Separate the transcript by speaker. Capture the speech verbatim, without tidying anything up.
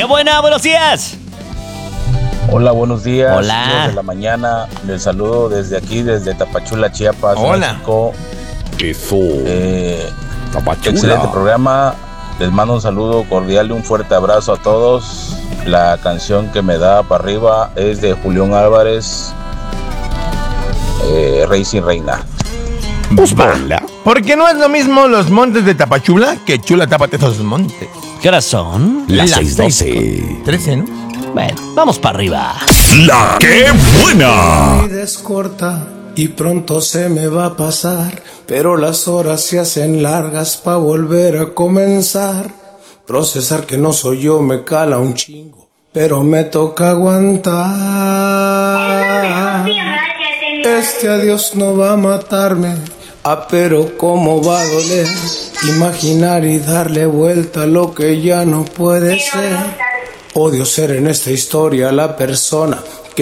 Speaker 1: ¡Qué buena! ¡Buenos días!
Speaker 2: Hola, buenos días.
Speaker 1: Hola.
Speaker 2: Hijos de la mañana. Les saludo desde aquí, desde Tapachula, Chiapas,
Speaker 3: Hola.
Speaker 2: México.
Speaker 4: Eso.
Speaker 2: Eh,
Speaker 4: Tapachula.
Speaker 2: excelente programa. Les mando un saludo cordial y un fuerte abrazo a todos. La canción que me da para arriba es de Julián Álvarez, eh, Rey sin Reina.
Speaker 4: Pues ponla.
Speaker 3: Porque no es lo mismo los montes de Tapachula que Chula Tápate esos montes.
Speaker 1: ¿Qué hora son?
Speaker 4: Las
Speaker 3: Las
Speaker 4: seis doce.
Speaker 3: trece, ¿no?
Speaker 1: Bueno, vamos para arriba.
Speaker 4: La que buena.
Speaker 5: Mi vida es corta y pronto se me va a pasar, pero las horas se hacen largas pa' volver a comenzar. Procesar que no soy yo me cala un chingo, pero me toca aguantar. Este adiós no va a matarme, ah, pero cómo va a doler imaginar y darle vuelta a lo que ya no puede ser. Odio ser en esta historia la persona